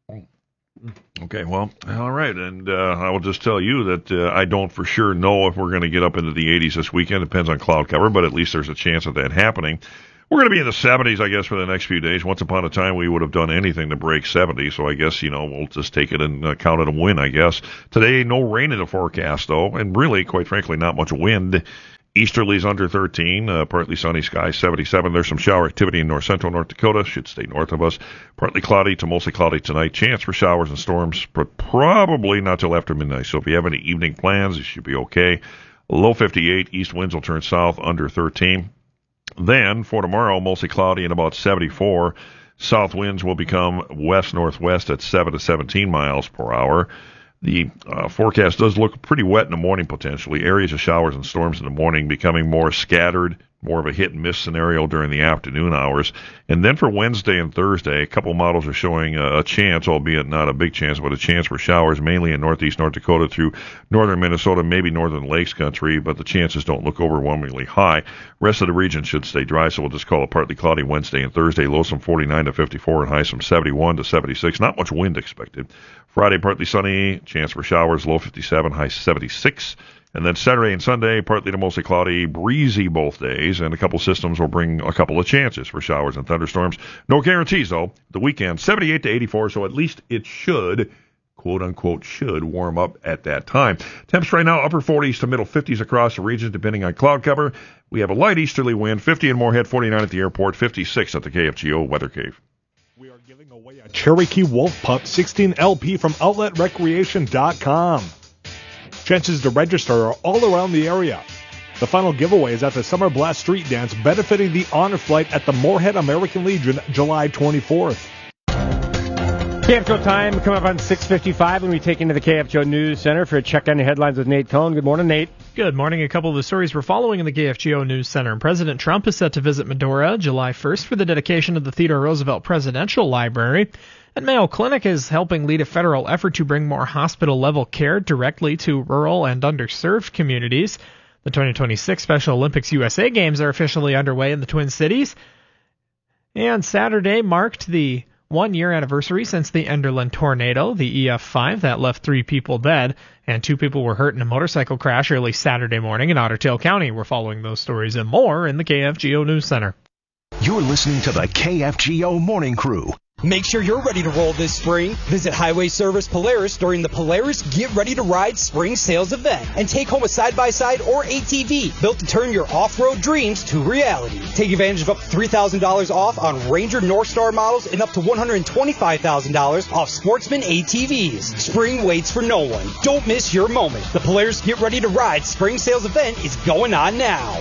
Okay, well, all right, and I will just tell you that I don't for sure know if we're going to get up into the 80s this weekend. Depends on cloud cover, but at least there's a chance of that happening. We're going to be in the 70s, I guess, for the next few days. Once upon a time, we would have done anything to break 70, so I guess, we'll just take it and count it a win, I guess. Today, no rain in the forecast, though, and really, quite frankly, not much wind. Easterlies under 13, partly sunny skies, 77. There's some shower activity in north central North Dakota. Should stay north of us. Partly cloudy to mostly cloudy tonight. Chance for showers and storms, but probably not till after midnight. So if you have any evening plans, you should be okay. Low 58. East winds will turn south under 13. Then for tomorrow, mostly cloudy and about 74. South winds will become west-northwest at 7 to 17 miles per hour. The forecast does look pretty wet in the morning, potentially. Areas of showers and storms in the morning becoming more scattered, more of a hit-and-miss scenario during the afternoon hours. And then for Wednesday and Thursday, a couple models are showing a chance, albeit not a big chance, but a chance for showers, mainly in northeast North Dakota through northern Minnesota, maybe northern Lakes country, but the chances don't look overwhelmingly high. Rest of the region should stay dry, so we'll just call it partly cloudy Wednesday and Thursday. Lows from 49 to 54 and highs from 71 to 76. Not much wind expected. Friday, partly sunny, chance for showers, low 57, high 76. And then Saturday and Sunday, partly to mostly cloudy, breezy both days, and a couple systems will bring a couple of chances for showers and thunderstorms. No guarantees, though. The weekend, 78 to 84, so at least it should, quote-unquote, should warm up at that time. Temps right now, upper 40s to middle 50s across the region, depending on cloud cover. We have a light easterly wind, 50 in Moorhead, 49 at the airport, 56 at the KFGO Weather Cave. We are giving away a Cherokee Wolf Pup 16 LP from OutletRecreation.com. Chances to register are all around the area. The final giveaway is at the Summer Blast Street Dance, benefiting the Honor Flight at the Moorhead American Legion, July 24th. KFGO time coming up on 6:55 when we take into the KFGO News Center for a check on the headlines with Nate Cohn. Good morning, Nate. Good morning. A couple of the stories we're following in the KFGO News Center. President Trump is set to visit Medora July 1st for the dedication of the Theodore Roosevelt Presidential Library. And Mayo Clinic is helping lead a federal effort to bring more hospital-level care directly to rural and underserved communities. The 2026 Special Olympics USA Games are officially underway in the Twin Cities. And Saturday marked the one-year anniversary since the Enderlin tornado, the EF5, that left 3 people dead, and 2 people were hurt in a motorcycle crash early Saturday morning in Otter Tail County. We're following those stories and more in the KFGO News Center. You're listening to the KFGO Morning Crew. Make sure you're ready to roll this spring. Visit Highway Service Polaris during the Polaris Get Ready to Ride Spring Sales Event and take home a side-by-side or ATV built to turn your off-road dreams to reality. Take advantage of up to $3,000 off on Ranger Northstar models and up to $125,000 off Sportsman ATVs. Spring waits for no one. Don't miss your moment. The Polaris Get Ready to Ride Spring Sales Event is going on now.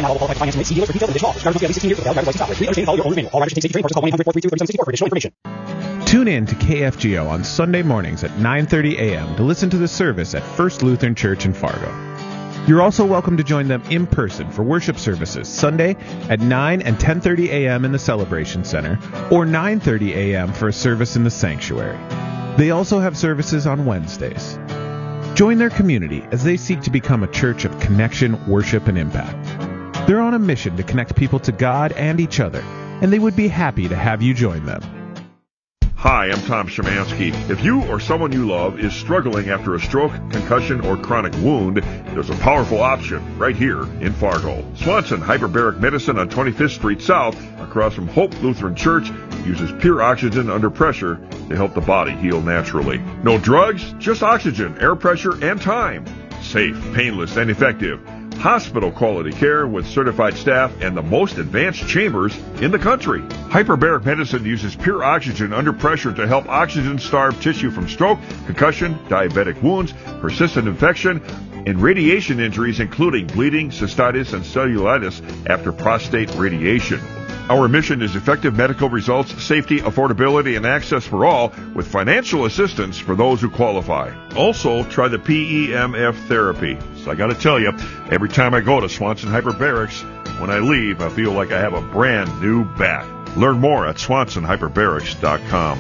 Tune in to KFGO on Sunday mornings at 9:30 a.m. to listen to the service at First Lutheran Church in Fargo. You're also welcome to join them in person for worship services Sunday at 9 and 10:30 a.m. in the Celebration Center or 9:30 a.m. for a service in the sanctuary. They also have services on Wednesdays. Join their community as they seek to become a church of connection, worship, and impact. They're on a mission to connect people to God and each other, and they would be happy to have you join them. Hi, I'm Tom Szymanski. If you or someone you love is struggling after a stroke, concussion, or chronic wound, there's a powerful option right here in Fargo. Swanson Hyperbaric Medicine on 25th Street South, across from Hope Lutheran Church, uses pure oxygen under pressure to help the body heal naturally. No drugs, just oxygen, air pressure, and time. Safe, painless, and effective. hospital-quality care with certified staff and the most advanced chambers in the country. Hyperbaric medicine uses pure oxygen under pressure to help oxygen-starved tissue from stroke, concussion, diabetic wounds, persistent infection, and radiation injuries including bleeding, cystitis, and cellulitis after prostate radiation. Our mission is effective medical results, safety, affordability, and access for all with financial assistance for those who qualify. Also, try the PEMF therapy. So I got to tell you, every time I go to Swanson Hyperbarics, when I leave, I feel like I have a brand new back. Learn more at SwansonHyperbarics.com.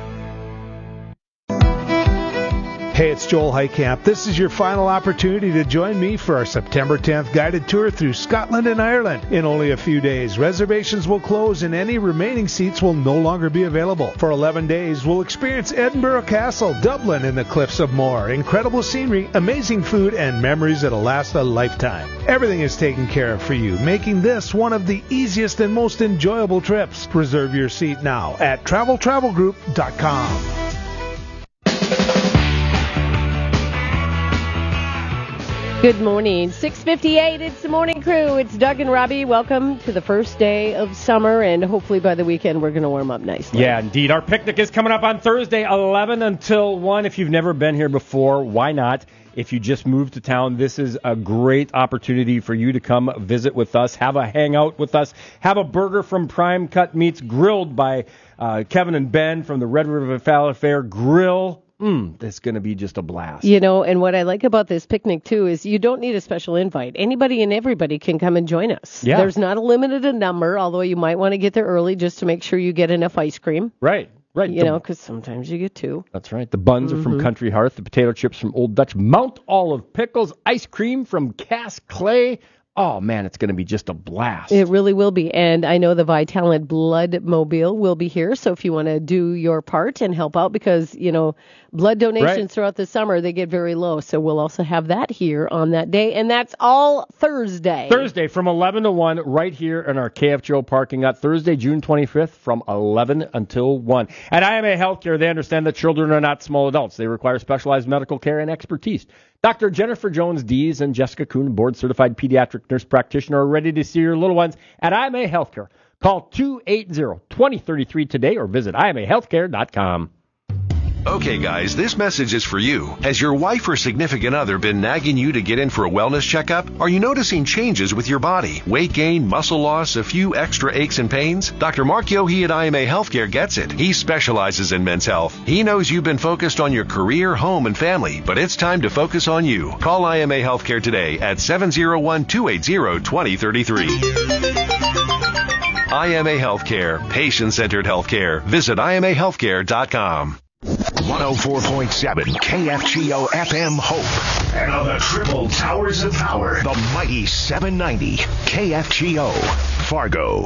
Hey, it's Joel Heitkamp. This is your final opportunity to join me for our September 10th guided tour through Scotland and Ireland. In only a few days, reservations will close and any remaining seats will no longer be available. For 11 days, we'll experience Edinburgh Castle, Dublin, and the Cliffs of Moher. Incredible scenery, amazing food, and memories that'll last a lifetime. Everything is taken care of for you, making this one of the easiest and most enjoyable trips. Reserve your seat now at travelgroup.com. Good morning. 6:58. It's the morning crew. It's Doug and Robbie. Welcome to the first day of summer, and hopefully by the weekend we're going to warm up nicely. Yeah, indeed. Our picnic is coming up on Thursday, 11 until 1. If you've never been here before, why not? If you just moved to town, this is a great opportunity for you to come visit with us, have a hangout with us, have a burger from Prime Cut Meats, grilled by Kevin and Ben from the Red River Fallow Fair Grill. It's going to be just a blast. You know, and what I like about this picnic, too, is you don't need a special invite. Anybody and everybody can come and join us. Yeah. There's not a limited number, although you might want to get there early just to make sure you get enough ice cream. Right. You know, because sometimes you get two. That's right. The buns are from Country Hearth, the potato chips from Old Dutch, Mount Olive Pickles, ice cream from Cass Clay. Oh, man, it's going to be just a blast. It really will be. And I know the Vitalant Blood Mobile will be here. So if you want to do your part and help out, because, you know, blood donations throughout the summer, they get very low. So we'll also have that here on that day. And that's all Thursday. Thursday from 11 to 1 right here in our KFGO parking lot. Thursday, June 25th from 11 until 1. At IMA Healthcare, they understand that children are not small adults. They require specialized medical care and expertise. Dr. Jennifer Jones-Dees and Jessica Kuhn, board-certified pediatric nurse practitioner, are ready to see your little ones at IMA Healthcare. Call 280-2033 today or visit IMAHealthcare.com. Okay, guys, this message is for you. Has your wife or significant other been nagging you to get in for a wellness checkup? Are you noticing changes with your body? Weight gain, muscle loss, a few extra aches and pains? Dr. Mark Yohe at IMA Healthcare gets it. He specializes in men's health. He knows you've been focused on your career, home, and family, but it's time to focus on you. Call IMA Healthcare today at 701-280-2033. IMA Healthcare, patient-centered healthcare. Visit IMAHealthcare.com. 104.7 KFGO FM Hope. And on the triple towers of power, the mighty 790 KFGO Fargo.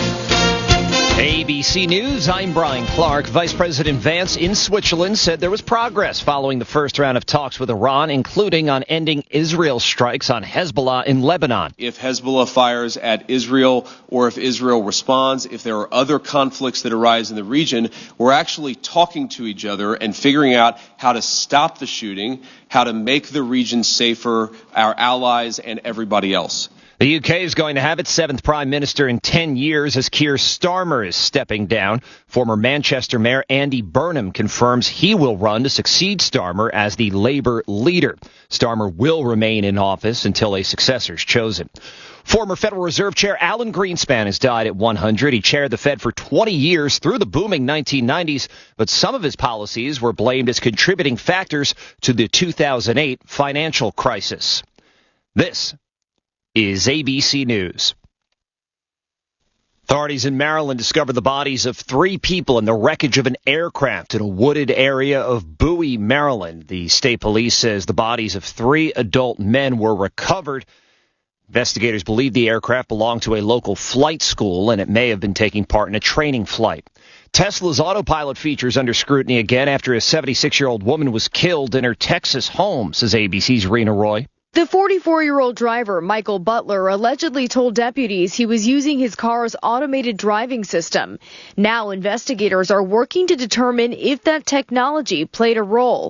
ABC News, I'm Brian Clark. Vice President Vance in Switzerland said there was progress following the first round of talks with Iran, including on ending Israel strikes on Hezbollah in Lebanon. If Hezbollah fires at Israel or if Israel responds, if there are other conflicts that arise in the region, we're actually talking to each other and figuring out how to stop the shooting, how to make the region safer, our allies and everybody else. The UK is going to have its 7th Prime Minister in 10 years as Keir Starmer is stepping down. Former Manchester Mayor Andy Burnham confirms he will run to succeed Starmer as the Labour leader. Starmer will remain in office until a successor is chosen. Former Federal Reserve Chair Alan Greenspan has died at 100. He chaired the Fed for 20 years through the booming 1990s, but some of his policies were blamed as contributing factors to the 2008 financial crisis. This is ABC News. Authorities in Maryland discovered the bodies of 3 people in the wreckage of an aircraft in a wooded area of Bowie, Maryland. The state police says the bodies of 3 adult men were recovered. Investigators believe the aircraft belonged to a local flight school, and it may have been taking part in a training flight. Tesla's autopilot features under scrutiny again after a 76-year-old woman was killed in her Texas home, says ABC's Rena Roy. The 44-year-old driver, Michael Butler, allegedly told deputies he was using his car's automated driving system. Now investigators are working to determine if that technology played a role.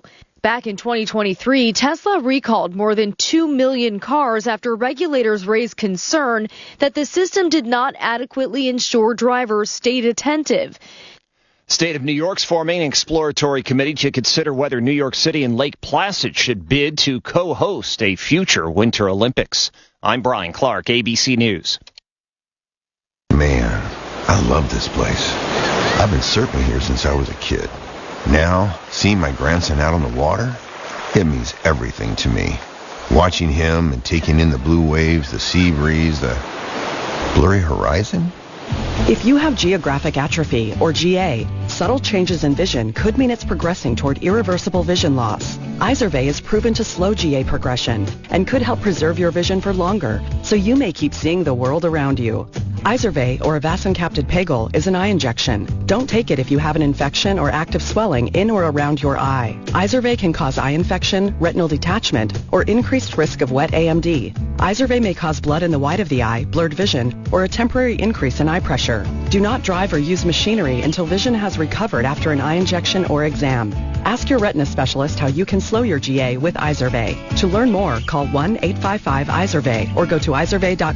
Back in 2023, Tesla recalled more than 2 million cars after regulators raised concern that the system did not adequately ensure drivers stayed attentive. State of New York's forming an exploratory committee to consider whether New York City and Lake Placid should bid to co-host a future Winter Olympics. I'm Brian Clark, ABC News. Man, I love this place. I've been surfing here since I was a kid. Now, seeing my grandson out on the water, it means everything to me. Watching him and taking in the blue waves, the sea breeze, the blurry horizon. If you have geographic atrophy, or GA, subtle changes in vision could mean it's progressing toward irreversible vision loss. Izervay is proven to slow GA progression and could help preserve your vision for longer, so you may keep seeing the world around you. Izervay, or avacincaptad pegol, is an eye injection. Don't take it if you have an infection or active swelling in or around your eye. Izervay can cause eye infection, retinal detachment, or increased risk of wet AMD. Izervay may cause blood in the white of the eye, blurred vision, or a temporary increase in eye pressure. Do not drive or use machinery until vision has recovered after an eye injection or exam. Ask your retina specialist how you can slow your GA with Izervay. To learn more, call 1-855-IZERVAY or go to izervay.com.